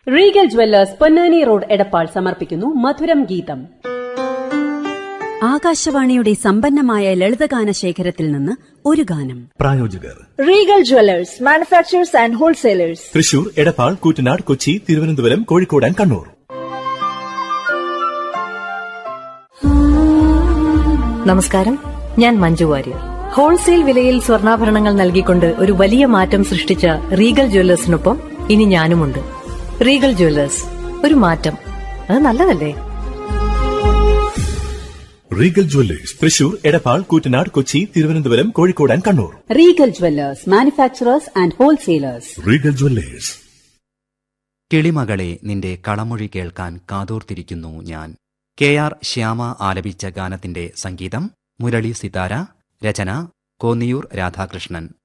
Regal Jewellers Ponnani road Edappal സമർപ്പിക്കുന്നു മധുരം ഗീതം. ആകാശവാണിയുടെ സമ്പന്നമായ ലളിതഗാന ശേഖരത്തിൽ നിന്ന് ഒരു ഗാനം. പ്രായോജകർ Regal Jewellers, manufacturers and wholesalers, Thrissur, Edappal, Koottanad, Kochi, Thiruvananthapuram, Kozhikode and Kannur. നമസ്കാരം, ഞാൻ മഞ്ജു വാര്യർ. ഹോൾസെയിൽ വിലയിൽ സ്വർണ്ണാഭരണങ്ങൾ നൽകിക്കൊണ്ട് ഒരു വലിയ മാറ്റം സൃഷ്ടിച്ച റീഗൽ ജ്വല്ലേഴ്സിനൊപ്പം ഇനി ഞാനുമുണ്ട്. റീഗൽ ജ്വല്ലേഴ്സ്, ഒരു മാറ്റം, അത് നല്ലതല്ലേ? Regal Jewellers, Thrissur, Edappal, Koottanad, Kochi, Thiruvananthapuram, Kozhikode and Kannur. Regal Jewellers, manufacturers and wholesalers. Regal Jewellers. കിളിമകളെ, നിന്റെ കളമൊഴി കേൾക്കാൻ കാതോർത്തിരിക്കുന്നു ഞാൻ. KR ശ്യാമ ആലപിച്ച ഗാനത്തിന്റെ സംഗീതം മുരളി സിതാര, രചന കോന്നിയൂർ രാധാകൃഷ്ണൻ.